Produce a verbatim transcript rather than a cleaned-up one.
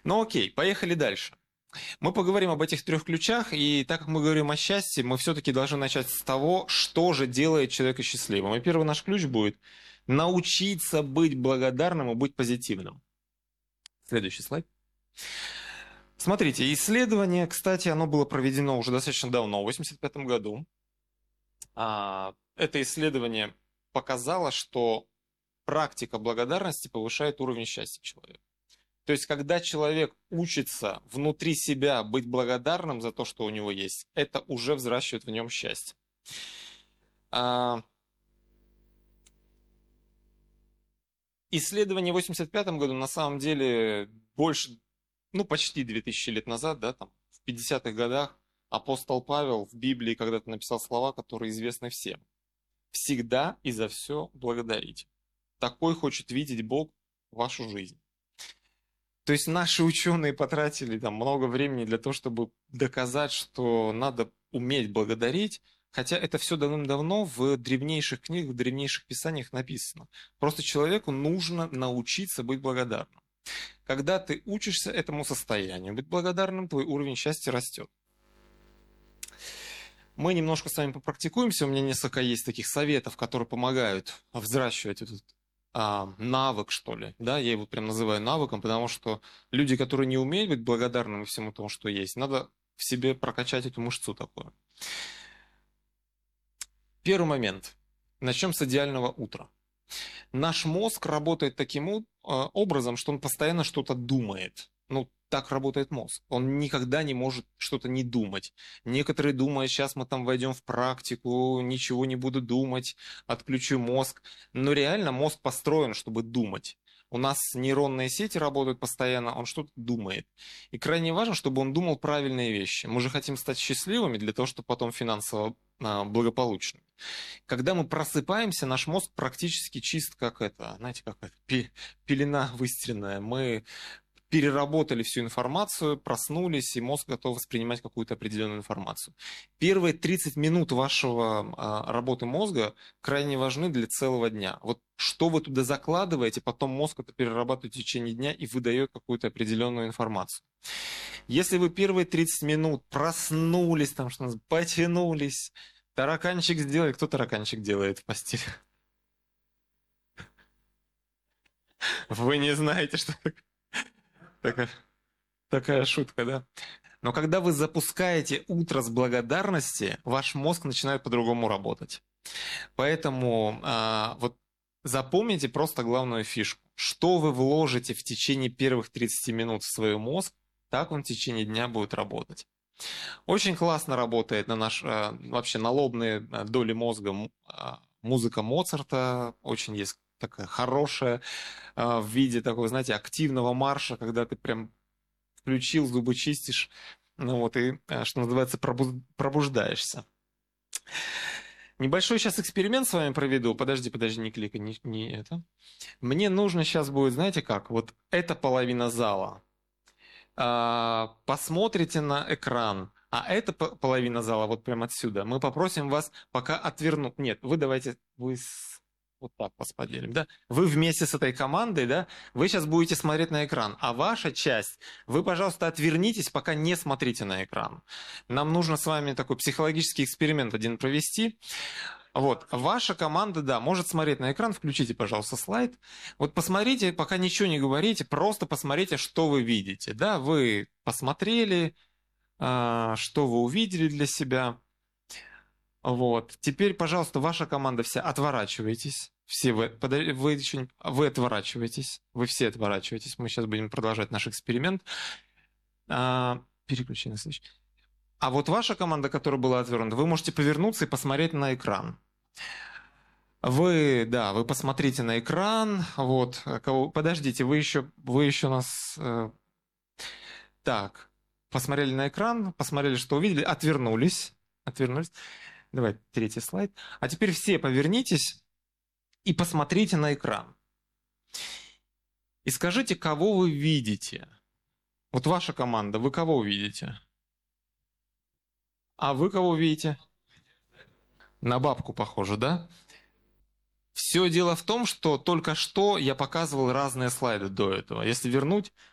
Ну окей, поехали дальше. Мы поговорим об этих трех ключах, и так как мы говорим о счастье, мы все-таки должны начать с того, что же делает человека счастливым. И первый наш ключ будет научиться быть благодарным и быть позитивным. Следующий слайд. Смотрите, исследование, кстати, оно было проведено уже достаточно давно, в восемьдесят пятом году. А, Это исследование показало, что практика благодарности повышает уровень счастья человека. То есть, когда человек учится внутри себя быть благодарным за то, что у него есть, это уже взращивает в нем счастье. А, Исследование в восемьдесят пятом году на самом деле больше, ну почти две тысячи лет назад, да, там, в пятидесятых годах апостол Павел в Библии когда-то написал слова, которые известны всем. Всегда и за все благодарите. Такой хочет видеть Бог в вашу жизнь. То есть наши ученые потратили там много времени для того, чтобы доказать, что надо уметь благодарить, хотя это все давным-давно в древнейших книгах, в древнейших писаниях написано. Просто человеку нужно научиться быть благодарным. Когда ты учишься этому состоянию, быть благодарным, твой уровень счастья растет. Мы немножко с вами попрактикуемся, у меня несколько есть таких советов, которые помогают взращивать этот а, навык, что ли. Да, я его прям называю навыком, потому что люди, которые не умеют быть благодарными всему тому, что есть, надо в себе прокачать эту мышцу такую. Первый момент. Начнем с идеального утра. Наш мозг работает таким образом, что он постоянно что-то думает. Ну, так работает мозг. Он никогда не может что-то не думать. Некоторые думают, сейчас мы там войдем в практику, ничего не буду думать, отключу мозг. Но реально мозг построен, чтобы думать. У нас нейронные сети работают постоянно, он что-то думает. И крайне важно, чтобы он думал правильные вещи. Мы же хотим стать счастливыми для того, чтобы потом финансово а, благополучными. Когда мы просыпаемся, наш мозг практически чист, как это, знаете, как это, пелена выстиранная. Мы переработали всю информацию, проснулись, и мозг готов воспринимать какую-то определенную информацию. Первые тридцать минут вашего а, работы мозга крайне важны для целого дня. Вот что вы туда закладываете, потом мозг это перерабатывает в течение дня и выдает какую-то определенную информацию. Если вы первые тридцать минут проснулись, там, что называется, потянулись, тараканчик сделали, кто тараканчик делает в постели? Вы не знаете, что такое? Такая, такая шутка, да? Но когда вы запускаете утро с благодарности, ваш мозг начинает по-другому работать. Поэтому а, вот запомните просто главную фишку. Что вы вложите в течение первых тридцати минут в свой мозг, так он в течение дня будет работать. Очень классно работает на наш, а, вообще на лобные доли мозга а, музыка Моцарта. Очень есть такая хорошая, в виде такого, знаете, активного марша, когда ты прям включил, зубы чистишь, ну вот, и, что называется, пробуждаешься. Небольшой сейчас эксперимент с вами проведу. Подожди, подожди, не кликай, не, не это. Мне нужно сейчас будет, знаете как, вот эта половина зала. А, посмотрите на экран, а эта половина зала, вот прямо отсюда, мы попросим вас пока отвернуть. Нет, вы давайте, вы... Вот так вас поделим, да? Вы вместе с этой командой, да, вы сейчас будете смотреть на экран, а ваша часть, вы, пожалуйста, отвернитесь, пока не смотрите на экран. Нам нужно с вами такой психологический эксперимент один провести. Вот, ваша команда, да, может смотреть на экран, включите, пожалуйста, слайд. Вот посмотрите, пока ничего не говорите, просто посмотрите, что вы видите, да, вы посмотрели, что вы увидели для себя. Вот, теперь, пожалуйста, ваша команда вся, отворачивайтесь. Все вы, вы, еще не, вы отворачиваетесь, вы все отворачиваетесь. Мы сейчас будем продолжать наш эксперимент. А, переключи на следующий. А вот ваша команда, которая была отвернута, вы можете повернуться и посмотреть на экран. Вы, да, вы посмотрите на экран. Вот, подождите, вы еще, вы еще нас... Э, так, посмотрели на экран, посмотрели, что увидели, отвернулись. Отвернулись. Давай, третий слайд. А теперь все повернитесь и посмотрите на экран. И скажите, кого вы видите. Вот ваша команда, вы кого видите? А вы кого видите? На бабку похоже, да? Все дело в том, что только что я показывал разные слайды до этого. Если вернуть,